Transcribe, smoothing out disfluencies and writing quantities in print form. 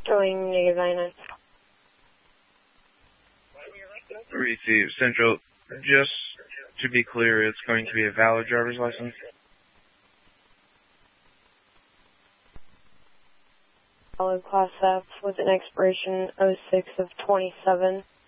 showing -99. Receive Central. Just to be clear, it's going to be a valid driver's license. Valid Class F with an expiration 06 of 27.